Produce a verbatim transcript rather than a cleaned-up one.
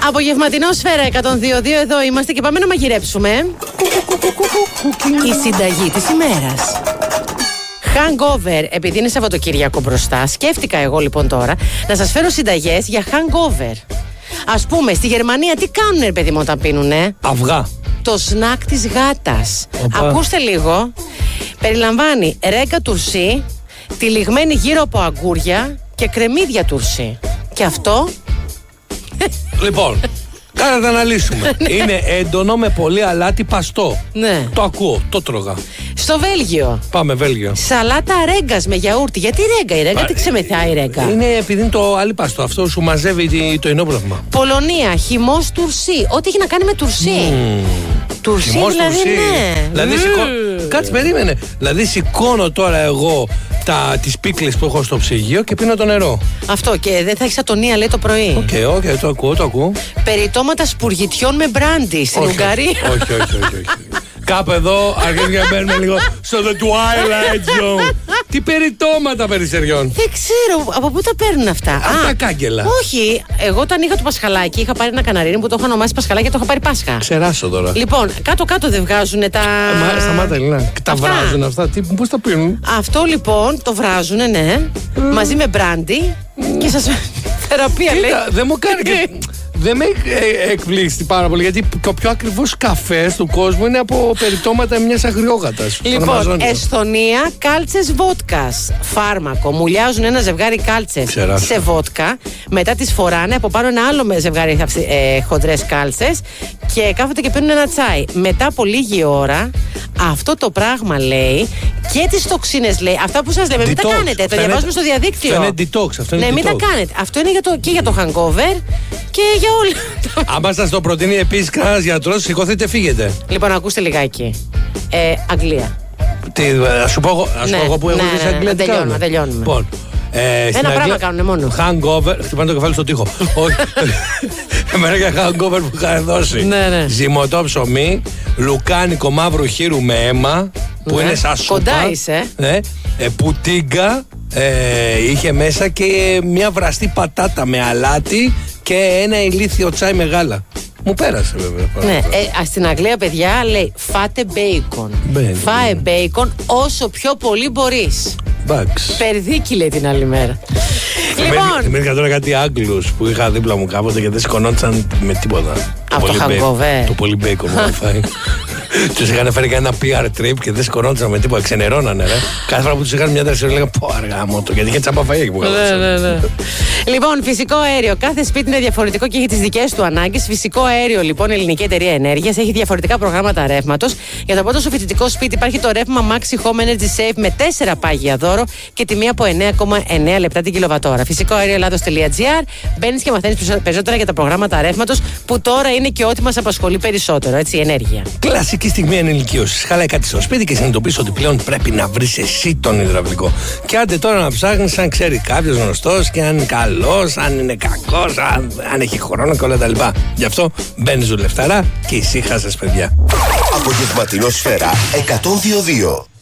Απογευματινό Σφαίρα εκατόν δύο κόμμα δύο, εδώ είμαστε και πάμε να μαγειρέψουμε. Η συνταγή της ημέρας. Hangover, επειδή είναι Σαββατοκύριακο μπροστά, σκέφτηκα εγώ λοιπόν τώρα να σας φέρω συνταγές για hangover. Ας πούμε, στη Γερμανία τι κάνουνε, ρε παιδί μου, όταν πίνουνε? Αυγά. Το σνακ της γάτας. Οπα. Ακούστε λίγο. Περιλαμβάνει ρέγγα τουρσί, τυλιγμένη γύρω από αγκούρια και κρεμμύδια τουρσί. Και αυτό... Λοιπόν, κάνε να αναλύσουμε. Είναι έντονο με πολύ αλάτι παστό. Ναι. Το ακούω, το τρώγα. Στο Βέλγιο. Πάμε Βέλγιο. Σαλάτα ρέγγας με γιαούρτι. Γιατί ρέγγα? Η ρέγγα τι ξεμεθάει η ρέγγα? Είναι επειδή είναι το αλίπαστο. Αυτό σου μαζεύει το ενόπνευμα. Πολωνία, χυμός τουρσί. Ό,τι έχει να κάνει με τουρσί. Mm. Τουρσί, χυμός δηλαδή, τουρσί. ναι. Δηλαδή, Mm. σηκώ... Κάτσε, περίμενε. Δηλαδή, σηκώνω τώρα εγώ τα... τις πίκλες που έχω στο ψυγείο και πίνω το νερό. Αυτό, και δεν θα έχει ατονία, λέει, το πρωί. Οκ, okay, οκ, okay, το ακούω, το ακούω. Περιτώματα σπουργιτιών με μπράντι στην όχι, Ουγγαρία. Όχι, όχι, όχι. όχι. Κάπου εδώ αρχίζει να μπαίνουμε λίγο στο The Twilight Zone. Τι περιτώματα περιστεριών. Δεν ξέρω από πού τα παίρνουν αυτά. Από τα κάγκελα. Όχι, εγώ όταν είχα το Πασχαλάκι, είχα πάρει ένα καναρίνι που το είχα ονομάσει Πασχαλάκι και το είχα πάρει Πάσχα. Ξεράσω τώρα. Λοιπόν, κάτω-κάτω δεν βγάζουν τα. Μα, σταμάτα, Ελίνα. Τα βράζουν αυτά. Τι, πώς τα πίνουν? Αυτό λοιπόν το βράζουνε, ναι. Mm. Μαζί με μπράντι. Mm. Και σας. Θεραπεία, λέει. Κοίτα, δεν μου κάνει και. Δεν με εκπλήσει πάρα πολύ, γιατί ο πιο ακριβώς καφές του κόσμου είναι από περιτώματα μιας αγριόγατας. Λοιπόν, Εσθονία, κάλτσες βότκας. Φάρμακο. Μουλιάζουν ένα ζευγάρι κάλτσες σε βότκα. Μετά τις φοράνε από πάνω ένα άλλο με ζευγάρι ε, χοντρές κάλτσες και κάθονται και πίνουν ένα τσάι. Μετά από λίγη ώρα, αυτό το πράγμα, λέει, και τις τοξίνες, λέει. Αυτά που σας λέμε, μην τα κάνετε. Το διαβάζουμε στο διαδίκτυο. Αυτό είναι detox. Αυτό είναι ναι, detox. μην τα κάνετε. Αυτό είναι για το, και για το hangover και για όλα. Άμα σας το προτείνει επίσης κανένας γιατρός, σηκωθείτε, φύγετε. Λοιπόν, ακούστε λιγάκι. Ε, Αγγλία. Τι, ας σου πω εγώ, ας ναι, πω εγώ που έχω δει σε Αγγλία. Ναι, τελειώνουμε, τελειώνουμε. Λοιπόν, ε, ένα πράγμα Αγγλία, κάνουν μόνο. Hangover, χτυπάνε το κεφάλι στο τοίχο. Όχι. Εμένα για hangover που είχα δώσει. Ναι, ναι. Ζυμωτό ψωμί, λουκάνικο μαύρου χείρου με αίμα, που ναι, είναι σαν σούπα. Κοντά είσαι. Ναι, ε, πουτίγκα, ε, είχε μέσα και μια βραστή πατάτα με αλάτι και ένα ηλίθιο τσάι με γάλα. Μου πέρασε βέβαια. Ναι, ε, στην Αγγλία, παιδιά, λέει φάτε μπέικον. Φάε μπέικον όσο πιο πολύ μπορείς. Περδίκι, λέει την άλλη μέρα. Λοιπόν. Θυμήθηκα τώρα κάτι Άγγλους που είχα δίπλα μου κάποτε και δεν σηκωνόντουσαν με τίποτα. Από το hangover. Το πολύ μπέικον μου φάει. Τους είχαν φέρει ένα πι αρ trip και δεν σηκωνόντουσαν με τίποτα. Ξενερώνανε, ρε. Κάθε φορά που τους είχαν μια τέσσερα λέγανε πω αργά μου το, γιατί είχε τσάμπα φαΐ που είχαν. Λοιπόν, φυσικό αέριο. Κάθε σπίτι είναι διαφορετικό και έχει τις δικές του ανάγκες. Φυσικό αέριο, λοιπόν, ελληνική εταιρεία ενέργειας, έχει διαφορετικά προγράμματα ρεύματος. Για το πρώτο σου φοιτητικό σπίτι υπάρχει το ρεύμα Maxi Home Energy Save με τέσσερα πάγια δώρο και τιμή από εννέα κόμμα εννέα λεπτά την κιλοβατόρα. Φυσικό αέριο Ελλάδος τελεία τζι άρ. Μπαίνεις και μαθαίνεις περισσότερα για τα προγράμματα ρεύματος που τώρα είναι και ό,τι μας απασχολεί περισσότερο, έτσι, η ενέργεια. Κλασική στιγμή ενηλικίωσης. Χαλάει κάτι στο σπίτι και συνειδητοποιείς ότι πλέον πρέπει να βρεις εσύ τον υδραυλικό. Και άντε τώρα να ψάχνεις αν ξέρει κάποιος γνωστός και αν είναι καλός, αν είναι κακός, αν, αν έχει χρόνο και όλα τα λοιπά. Γι' αυτό μπαίνεις δουλευταρά και ησύχασες, παιδιά. Απογευματινό Σφαίρα εκατόν δύο κόμμα δύο.